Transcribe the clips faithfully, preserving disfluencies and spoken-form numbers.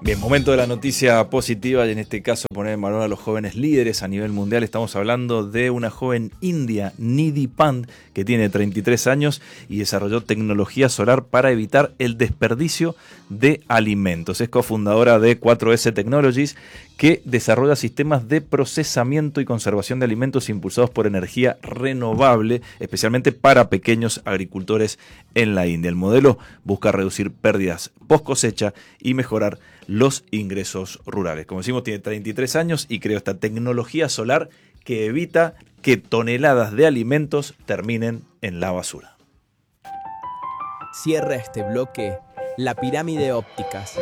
Bien, momento de la noticia positiva y en este caso poner en valor a los jóvenes líderes a nivel mundial. Estamos hablando de una joven india, Nidhi Pant, que tiene treinta y tres años y desarrolló tecnología solar para evitar el desperdicio de alimentos. Es cofundadora de cuatro ese Technologies, que desarrolla sistemas de procesamiento y conservación de alimentos impulsados por energía renovable, especialmente para pequeños agricultores en la India. El modelo busca reducir pérdidas post cosecha y mejorar los ingresos rurales. Como decimos, tiene treinta y tres años y creó esta tecnología solar que evita que toneladas de alimentos terminen en la basura. Cierra este bloque la pirámide ópticas.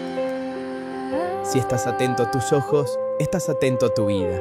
Si estás atento a tus ojos, estás atento a tu vida.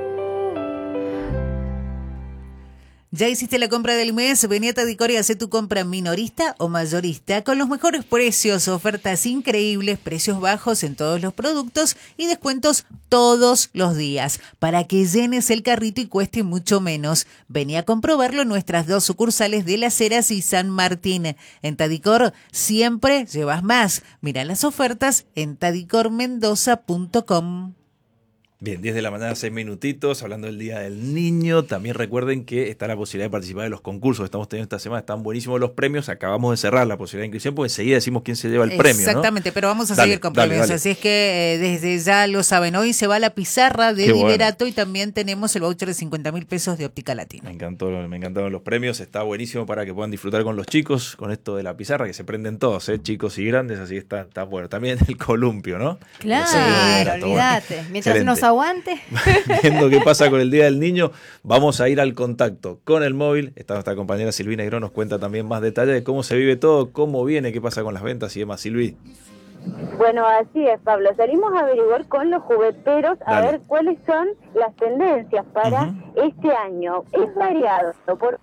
¿Ya hiciste la compra del mes? Vení a Tadicor y hacé tu compra minorista o mayorista con los mejores precios, ofertas increíbles, precios bajos en todos los productos y descuentos todos los días para que llenes el carrito y cueste mucho menos. Vení a comprobarlo en nuestras dos sucursales de Las Heras y San Martín. En Tadicor siempre llevas más. Mira las ofertas en tadicor mendoza punto com. Bien, diez de la mañana, seis minutitos, hablando del Día del Niño. También recuerden que está la posibilidad de participar de los concursos que estamos teniendo esta semana. Están buenísimos los premios. Acabamos de cerrar la posibilidad de inscripción porque enseguida decimos quién se lleva el premio, ¿no? Exactamente, pero vamos a Dale, seguir con dale, premios. dale. Así es que eh, desde ya lo saben. Hoy se va la pizarra de Qué bueno. Liberato y también tenemos el voucher de cincuenta mil pesos de Óptica Latina. Me encantó, me encantaron los premios. Está buenísimo para que puedan disfrutar con los chicos, con esto de la pizarra, que se prenden todos, ¿eh? Chicos y grandes, así que está, está bueno. También el columpio, ¿no? Claro, Sí, está olvídate. bueno. Mientras Excelente. nos aguante. Viendo qué pasa con el Día del Niño, vamos a ir al contacto con el móvil. Está nuestra compañera Silvina Negrón, nos cuenta también más detalles de cómo se vive todo, cómo viene, qué pasa con las ventas y demás. Silvi. Bueno, así es, Pablo. Salimos a averiguar con los jugueteros a Dale. ver cuáles son las tendencias para Ujú. este año. Es variado, por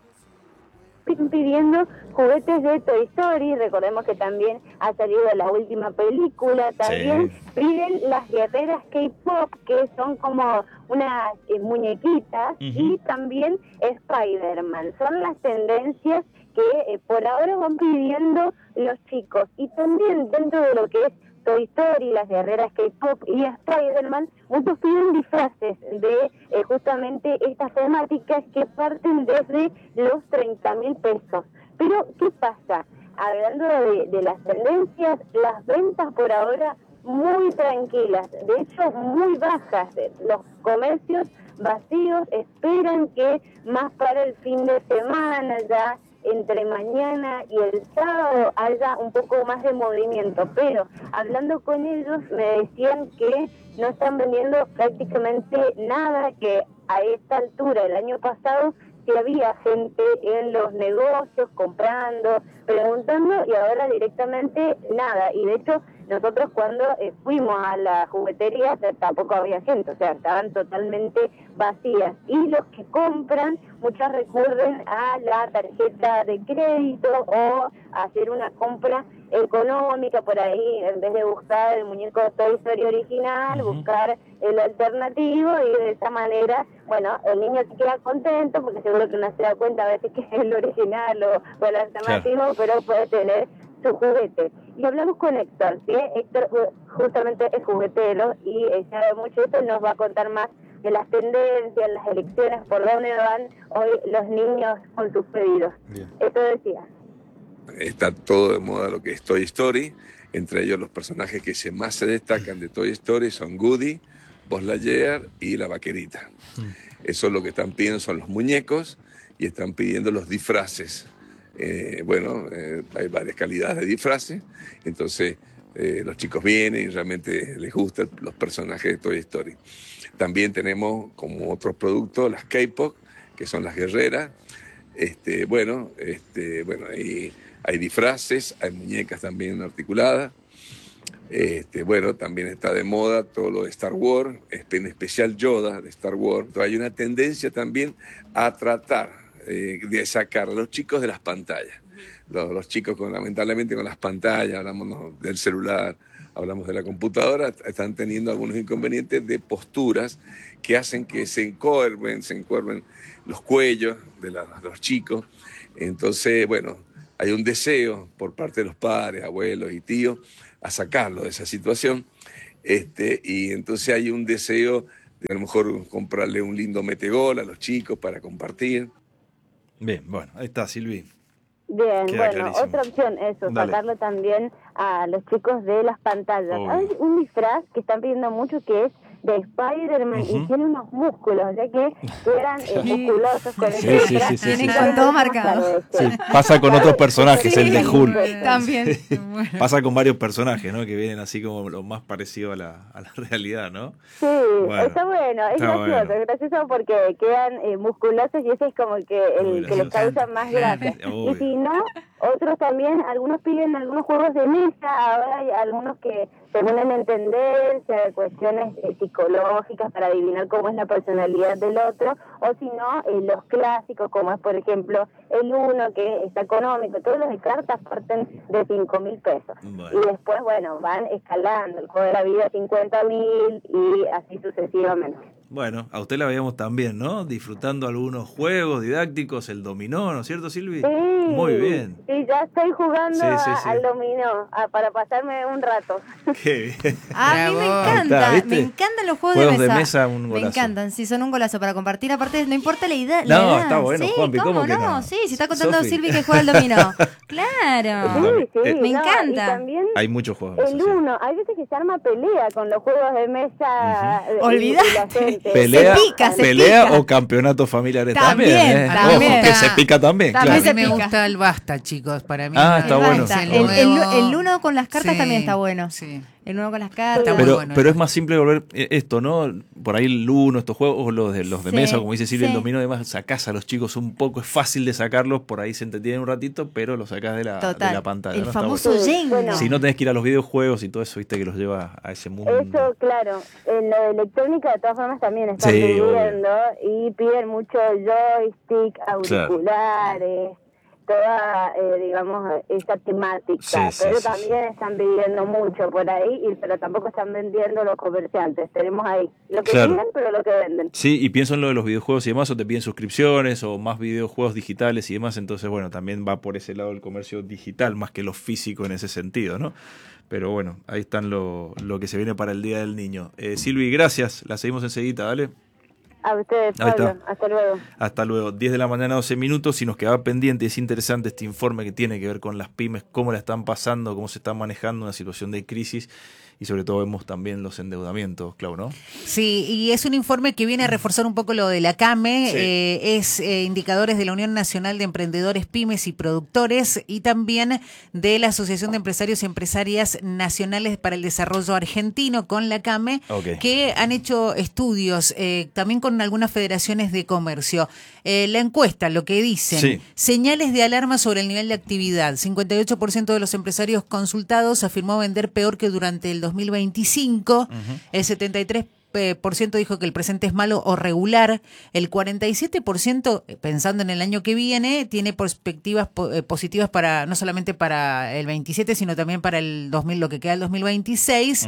pidiendo juguetes de Toy Story. Recordemos que también ha salido la última película. También Sí. piden las guerreras K-pop, que son como unas eh, muñequitas, Ujú. y también Spider-Man. Son las tendencias que eh, por ahora van pidiendo los chicos. Y también dentro de lo que es Toy Story, las guerreras K-pop y Spider-Man, muchos piden disfraces de eh, justamente estas temáticas que parten desde los treinta mil pesos. Pero, ¿qué pasa? Hablando de, de las tendencias, las ventas por ahora muy tranquilas, de hecho muy bajas. Los comercios vacíos esperan que más para el fin de semana, ya entre mañana y el sábado, haya un poco más de movimiento. Pero hablando con ellos me decían que no están vendiendo prácticamente nada, que a esta altura el año pasado sí había gente en los negocios comprando, preguntando, y ahora directamente nada. Y de hecho nosotros cuando eh, fuimos a la juguetería tampoco había gente, o sea, estaban totalmente vacías. Y los que compran, muchos recurren a la tarjeta de crédito o a hacer una compra económica por ahí, en vez de buscar el muñeco Toy Story original, Ujú. buscar el alternativo, y de esa manera, bueno, el niño se queda contento porque seguro que no se da cuenta a veces que es el original o, o el alternativo, claro, pero puede tener su juguete. Y hablamos con Héctor, ¿sí? Héctor justamente es juguetero y eh, sabe mucho de esto, nos va a contar más de las tendencias, las elecciones, por dónde van hoy los niños con sus pedidos. Bien. Esto decía. Está todo de moda lo que es Toy Story, entre ellos los personajes que se más se destacan de Toy Story son Woody, Buzz Lightyear y la vaquerita. Eso es lo que están pidiendo, son los muñecos, y están pidiendo los disfraces. Eh, bueno, eh, hay varias calidades de disfraces, entonces eh, los chicos vienen y realmente les gustan los personajes de Toy Story. También tenemos como otros productos las K-pop, que son las guerreras. Este, bueno, este, bueno, hay, hay disfraces, hay muñecas también articuladas. Este, bueno, también está de moda todo lo de Star Wars, en especial Yoda de Star Wars. Entonces, hay una tendencia también a tratar eh, de sacar a los chicos de las pantallas. Los, los chicos, con, lamentablemente, con las pantallas, hablamos ¿no? del celular, hablamos de la computadora, están teniendo algunos inconvenientes de posturas que hacen que se encorven, se encorven los cuellos de, la, de los chicos. Entonces, bueno, hay un deseo por parte de los padres, abuelos y tíos a sacarlo de esa situación. Este, y entonces hay un deseo de a lo mejor comprarle un lindo metegol a los chicos para compartir. Bien, bueno, ahí está, Silvi. Bien, Queda bueno, clarísimo. otra opción eso, Dale. sacarlo también a los chicos de las pantallas. Obvio. Hay un disfraz que están pidiendo mucho que es de Spider-Man Ujú. y tiene unos músculos, ya que eran eh, musculosos con Sí, ese sí, disfraz. sí, sí, Tienen sí. con todo marcado. Sí, pasa con otros personajes, Sí. el de Hulk. También. Bueno. Pasa con varios personajes, ¿no? Que vienen así como lo más parecido a la, a la realidad, ¿no? Sí, Bueno, está bueno, es está gracioso, bueno. es gracioso porque quedan eh, musculosos y ese es como que Muy el que les gracioso. causa más gracia. Obvio. Y si no, otros también, algunos piden algunos juegos de mesa, ahora hay algunos que se ponen en tendencia, cuestiones eh, psicológicas para adivinar cómo es la personalidad del otro, o si no, eh, los clásicos, como es por ejemplo el uno, que está económico, todos los de cartas parten de cinco mil pesos. Bueno. Y después, bueno, van escalando, el juego de la vida cincuenta mil y así sucesivamente. Bueno, a usted la veíamos también, ¿no? Disfrutando algunos juegos didácticos, el dominó, ¿no es cierto, Silvi? Sí, Muy bien. Sí, ya estoy jugando Sí, sí, a- sí. al dominó a- para pasarme un rato. Qué bien. A mí me Bravo. encanta, Ahí está, ¿viste? me encantan los juegos, Juegos de de mesa. mesa, un Me golazo. encantan, sí, son un golazo para compartir. Aparte, no importa la idea. la No, edad. está bueno, sí, Juanpi, ¿cómo que no? Sí, si está contando Sofi. Silvi que juega al dominó. Claro. Sí, sí, Eh, Me no, encanta. Y también Hay muchos juegos de mesa, el sí. uno, hay veces que se arma pelea con los juegos de mesa. eh, y- y la Olvidate. gente. Pelea, Se pica, se pelea pica. o campeonatos familiares También, también, ¿eh? también. Ojo, que se pica también, También A claro. mí se me pica. gusta el basta, chicos, para mí. Ah, es está el bueno. basta, El, el, nuevo. el uno con las cartas Sí, también está bueno. Sí. El uno con las cartas. Está Pero, bueno, pero ¿no? es más simple volver eh, esto, ¿no? Por ahí el uno, estos juegos, o los de, los de Sí, mesa, como dice Silvia, el sí. dominó, además sacás a los chicos un poco, es fácil de sacarlos, por ahí se entretienen un ratito, pero los sacás de la, Total. de la pantalla. El ¿no? Está famoso bueno. Sí, Jenga. bueno. Si no tenés que ir a los videojuegos y todo eso, viste, que los lleva a ese mundo. Eso, claro. En lo de electrónica, de todas formas, también están Sí, pidiendo y piden mucho joystick, auriculares, toda, eh, digamos, esa temática. Sí, sí, pero sí, también están pidiendo mucho por ahí, y pero tampoco están vendiendo los comerciantes. Tenemos ahí lo que Claro. piden, pero lo que venden. Sí, y pienso en lo de los videojuegos y demás, o te piden suscripciones o más videojuegos digitales y demás, entonces bueno, también va por ese lado el comercio digital más que lo físico en ese sentido, ¿no? Pero bueno, ahí están lo, lo que se viene para el Día del Niño. Eh, Silvi, gracias, la seguimos enseguida, dale. A ustedes, Ahí Pablo. está. Hasta luego. Hasta luego, diez de la mañana, doce minutos, y nos quedaba pendiente, es interesante este informe que tiene que ver con las pymes, cómo la están pasando, cómo se están manejando una situación de crisis, y sobre todo vemos también los endeudamientos, Clau, ¿no? Sí, y es un informe que viene a reforzar un poco lo de la CAME, Sí. eh, es eh, indicadores de la Unión Nacional de Emprendedores, Pymes y Productores, y también de la Asociación de Empresarios y Empresarias Nacionales para el Desarrollo Argentino, con la CAME, Ok. que han hecho estudios, eh, también con algunas federaciones de comercio. Eh, la encuesta, lo que dicen, Sí. señales de alarma sobre el nivel de actividad. cincuenta y ocho por ciento de los empresarios consultados afirmó vender peor que durante el dos mil veinticinco. El setenta y tres por ciento dijo que el presente es malo o regular. El cuarenta y siete por ciento, pensando en el año que viene, tiene perspectivas po- eh, positivas para no solamente para el veintisiete, sino también para el dos mil, lo que queda del dos mil veintiséis.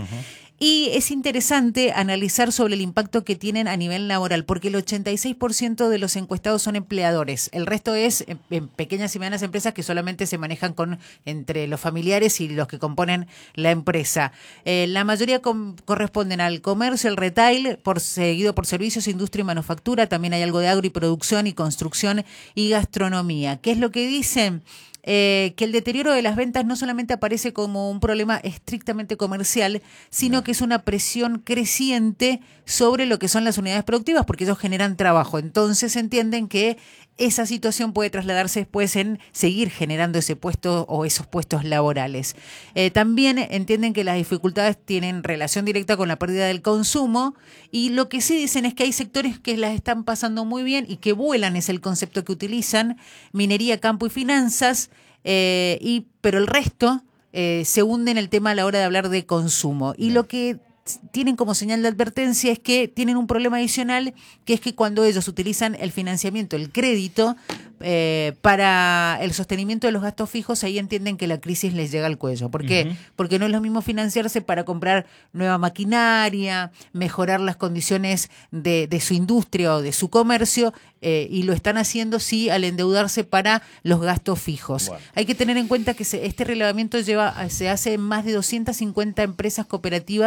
Y es interesante analizar sobre el impacto que tienen a nivel laboral, porque el ochenta y seis por ciento de los encuestados son empleadores. El resto es en, en pequeñas y medianas empresas que solamente se manejan con entre los familiares y los que componen la empresa. Eh, la mayoría com- corresponden al comercio, el retail, por seguido por servicios, industria y manufactura. También hay algo de agro y producción y construcción y gastronomía. ¿Qué es lo que dicen? Eh, que el deterioro de las ventas no solamente aparece como un problema estrictamente comercial, sino que es una presión creciente sobre lo que son las unidades productivas, porque ellos generan trabajo. Entonces entienden que esa situación puede trasladarse después en seguir generando ese puesto o esos puestos laborales. Eh, también entienden que las dificultades tienen relación directa con la pérdida del consumo, y lo que sí dicen es que hay sectores que las están pasando muy bien y que vuelan, es el concepto que utilizan: minería, campo y finanzas, eh, y pero el resto eh, se hunde en el tema a la hora de hablar de consumo. Y lo que tienen como señal de advertencia es que tienen un problema adicional, que es que cuando ellos utilizan el financiamiento, el crédito, eh, para el sostenimiento de los gastos fijos, ahí entienden que la crisis les llega al cuello. ¿Por qué? Uh-huh. Porque no es lo mismo financiarse para comprar nueva maquinaria, mejorar las condiciones de, de su industria o de su comercio, eh, y lo están haciendo sí al endeudarse para los gastos fijos. Bueno. Hay que tener en cuenta que se, este relevamiento lleva, se hace en más de doscientas cincuenta empresas cooperativas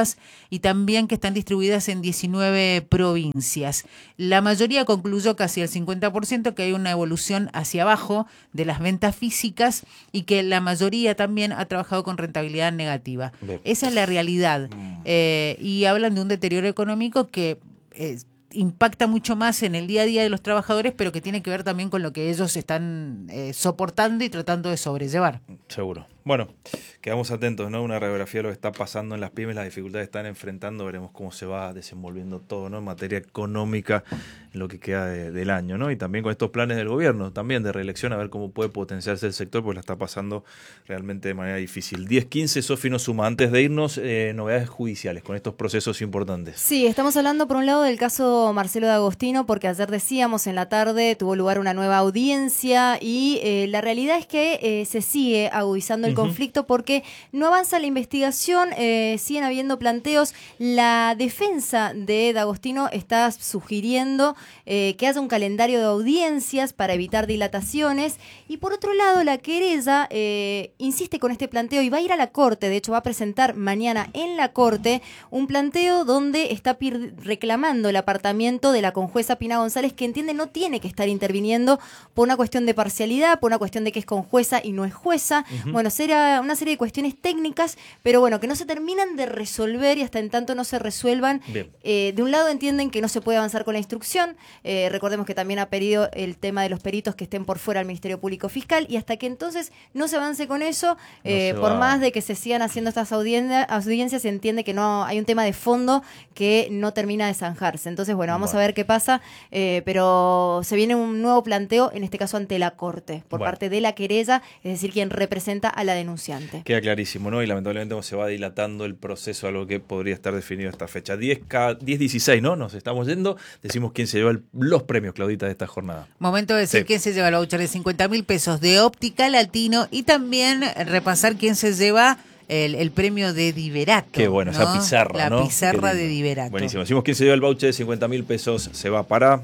y también que están distribuidas en diecinueve provincias. La mayoría concluyó, casi el cincuenta por ciento, que hay una evolución hacia abajo de las ventas físicas y que la mayoría también ha trabajado con rentabilidad negativa. Bien. Esa es la realidad. Eh, y hablan de un deterioro económico que eh, impacta mucho más en el día a día de los trabajadores, pero que tiene que ver también con lo que ellos están eh, soportando y tratando de sobrellevar. Seguro. Bueno, quedamos atentos, ¿no? Una radiografía de lo que está pasando en las pymes, las dificultades que están enfrentando, veremos cómo se va desenvolviendo todo, ¿no? En materia económica, en lo que queda de, del año, ¿no? Y también con estos planes del gobierno, también de reelección, a ver cómo puede potenciarse el sector, porque la está pasando realmente de manera difícil. diez quince, Sofi nos suma. Antes de irnos, eh, novedades judiciales con estos procesos importantes. Sí, estamos hablando por un lado del caso Marcelo D'Agostino, porque ayer decíamos en la tarde tuvo lugar una nueva audiencia y eh, la realidad es que eh, se sigue agudizando el conflicto porque no avanza la investigación, eh, siguen habiendo planteos. La defensa de D'Agostino está sugiriendo eh, que haya un calendario de audiencias para evitar dilataciones y por otro lado la querella eh, insiste con este planteo y va a ir a la corte, de hecho va a presentar mañana en la corte un planteo donde está reclamando el apartamiento de la conjueza Pina González, que entiende no tiene que estar interviniendo por una cuestión de parcialidad, por una cuestión de que es conjueza y no es jueza. Uh-huh. Bueno, será una serie de cuestiones técnicas, pero bueno, que no se terminan de resolver y hasta en tanto no se resuelvan. Eh, de un lado entienden que no se puede avanzar con la instrucción, eh, recordemos que también ha pedido el tema de los peritos que estén por fuera del Ministerio Público Fiscal y hasta que entonces no se avance con eso, eh, no por va. más de que se sigan haciendo estas audiencias, audiencias se entiende que no hay un tema de fondo que no termina de zanjarse. Entonces, bueno, vamos bueno. a ver qué pasa, eh, pero se viene un nuevo planteo, en este caso ante la Corte, por bueno. parte de la querella, es decir, quien representa a la denunciante. Queda clarísimo, ¿no? Y lamentablemente se va dilatando el proceso, algo que podría estar definido a esta fecha. diez dieciséis, ¿no? Nos estamos yendo. Decimos quién se lleva el, los premios, Claudita, de esta jornada. Momento de decir sí. quién se lleva el voucher de cincuenta mil pesos de Óptica Latino y también repasar quién se lleva El, el premio de Diverato. Qué bueno, ¿no? Esa pizarra, La ¿no? pizarra de Diverato. Buenísimo. Decimos quién se lleva el voucher de cincuenta mil pesos. Se va para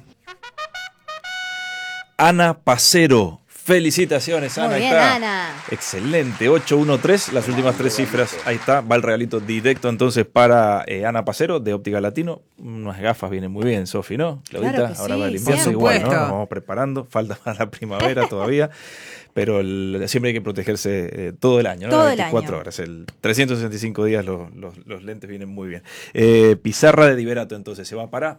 Ana Pacero. Felicitaciones, Ana. Muy bien, está. Ana. Excelente. ocho uno tres, las últimas tres cifras. Ahí está. Va el regalito directo entonces para eh, Ana Pacero de Óptica Latino. Unas gafas vienen muy bien, Sofi, ¿no? Claudita, claro que ahora sí, va a limpiarse igual, ¿no? Nos vamos preparando. Falta para la primavera todavía. Pero el, siempre hay que protegerse eh, todo el año, ¿no? Todo veinticuatro el año. horas. El trescientos sesenta y cinco días los, los, los lentes vienen muy bien. Eh, pizarra de Diverato entonces se va para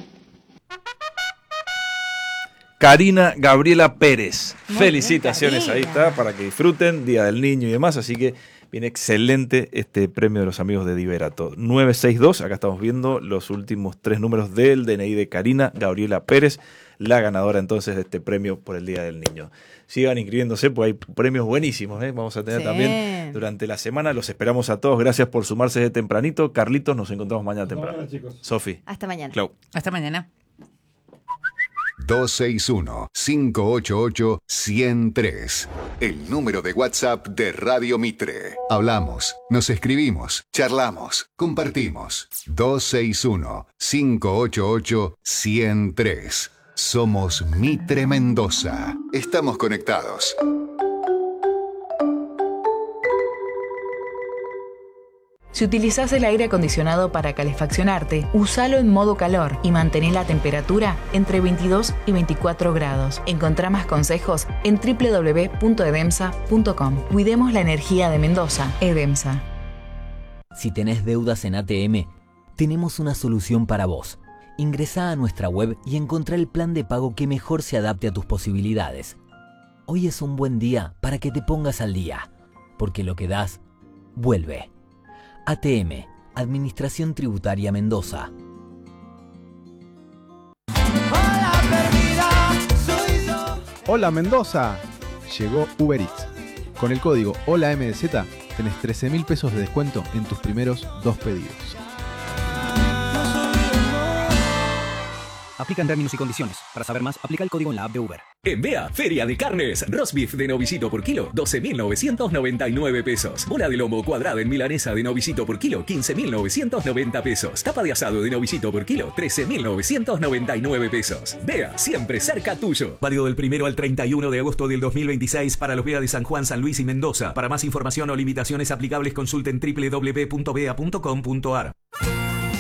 Karina Gabriela Pérez. Muy Felicitaciones, bien, ahí está, para que disfruten, Día del Niño y demás, así que viene excelente este premio de los amigos de Diverato. nueve seis dos, acá estamos viendo los últimos tres números del D N I de Karina Gabriela Pérez, la ganadora entonces de este premio por el Día del Niño. Sigan inscribiéndose porque hay premios buenísimos, ¿eh? Vamos a tener sí. también durante la semana. Los esperamos a todos. Gracias por sumarse de tempranito. Carlitos, nos encontramos mañana temprano. Sofi. Hasta mañana. Clau. Hasta mañana. dos seis uno, cinco ocho ocho, uno cero tres. El número de WhatsApp de Radio Mitre. Hablamos, nos escribimos, charlamos, compartimos. dos seis uno, cinco ocho ocho, uno cero tres. Somos Mitre Mendoza. Estamos conectados. Si utilizás el aire acondicionado para calefaccionarte, usalo en modo calor y mantén la temperatura entre veintidós y veinticuatro grados. Encontrá más consejos en doble u doble u doble u punto edemsa punto com. Cuidemos la energía de Mendoza. Edemsa. Si tenés deudas en A T M, tenemos una solución para vos. Ingresá a nuestra web y encontrá el plan de pago que mejor se adapte a tus posibilidades. Hoy es un buen día para que te pongas al día, porque lo que das, vuelve. A T M, Administración Tributaria Mendoza. Hola Mendoza, llegó Uber Eats. Con el código Hola M D Z tenés trece mil pesos de descuento en tus primeros dos pedidos. Aplican términos y condiciones. Para saber más, aplica el código en la app de Uber. En Bea, Feria de Carnes. Roast beef de novicito por kilo, doce mil novecientos noventa y nueve pesos. Bola de lomo cuadrada en milanesa de novicito por kilo, quince mil novecientos noventa pesos. Tapa de asado de novicito por kilo, trece mil novecientos noventa y nueve pesos. Bea, siempre cerca tuyo. Válido del primero al treinta y uno de agosto del dos mil veintiséis para los Bea de San Juan, San Luis y Mendoza. Para más información o limitaciones aplicables, consulten doble u doble u doble u punto bea punto com punto a r.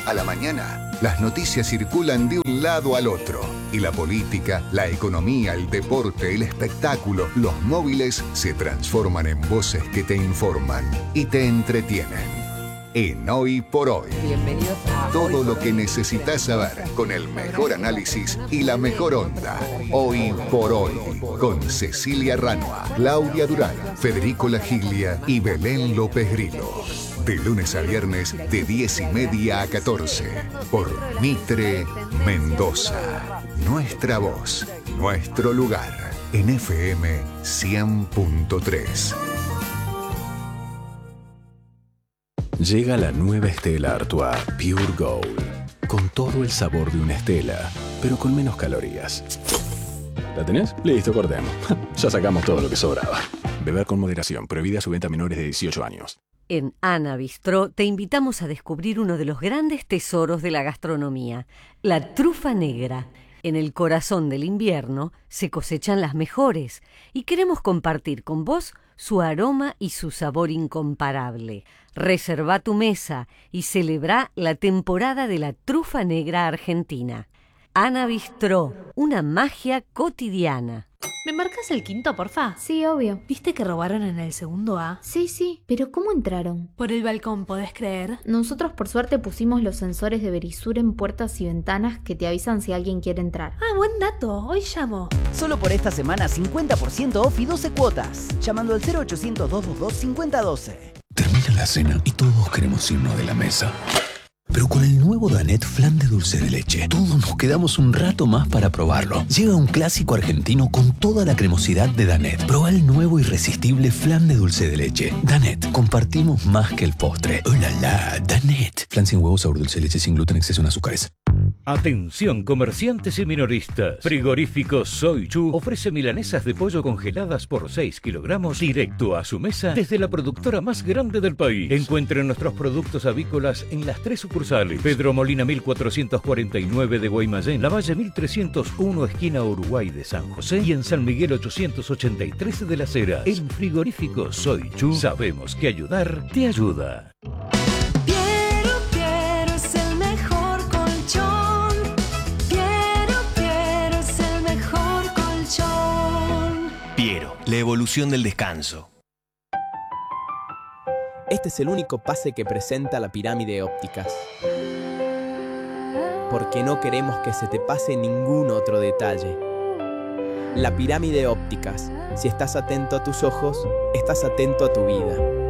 A la mañana, las noticias circulan de un lado al otro. Y la política, la economía, el deporte, el espectáculo, los móviles se transforman en voces que te informan y te entretienen. En Hoy por Hoy. Bienvenidos a Todo lo que necesitas saber con el mejor análisis y la mejor onda. Hoy por Hoy. Con Cecilia Ranua, Claudia Durán, Federico Lagiglia y Belén López Grillo. De lunes a viernes de diez y media a catorce. Por Mitre Mendoza. Nuestra voz, nuestro lugar. En F M cien punto tres. Llega la nueva Stella Artois Pure Gold, con todo el sabor de una Stella, pero con menos calorías. ¿La tenés? Listo, cortemos. Ya sacamos todo lo que sobraba. Beber con moderación, prohibida su venta a menores de dieciocho años. En Ana Bistró te invitamos a descubrir uno de los grandes tesoros de la gastronomía, la trufa negra. En el corazón del invierno se cosechan las mejores y queremos compartir con vos su aroma y su sabor incomparable. Reserva tu mesa y celebra la temporada de la trufa negra argentina. Ana Bistró, una magia cotidiana. ¿Me marcas el quinto, porfa? Sí, obvio. ¿Viste que robaron en el segundo A? Sí, sí, pero ¿cómo entraron? Por el balcón, ¿podés creer? Nosotros por suerte pusimos los sensores de Verisur en puertas y ventanas que te avisan si alguien quiere entrar. Ah, buen dato, hoy llamo. Solo por esta semana cincuenta por ciento off y doce cuotas. Llamando al cero ochocientos, doscientos veintidós, cincuenta doce. Termina la cena y todos queremos irnos de la mesa. Pero con el nuevo Danette Flan de dulce de leche, todos nos quedamos un rato más para probarlo. Llega un clásico argentino con toda la cremosidad de Danette. Proba el nuevo irresistible flan de dulce de leche. Danette, compartimos más que el postre. ¡Oh, la, la! Danette. Flan sin huevo, sabor dulce de leche, sin gluten, exceso en azúcares. Atención comerciantes y minoristas. Frigorífico Soy Chu ofrece milanesas de pollo congeladas por seis kilogramos directo a su mesa desde la productora más grande del país. Encuentren nuestros productos avícolas en las tres sucursales. Pedro Molina mil cuatrocientos cuarenta y nueve de Guaymallén, Lavalle mil trescientos uno esquina Uruguay de San José y en San Miguel ochocientos ochenta y tres de Las Heras. En Frigorífico Soy Chu sabemos que ayudar te ayuda. La evolución del descanso. Este es el único pase que presenta la pirámide ópticas. Porque no queremos que se te pase ningún otro detalle. La pirámide ópticas. Si estás atento a tus ojos, estás atento a tu vida.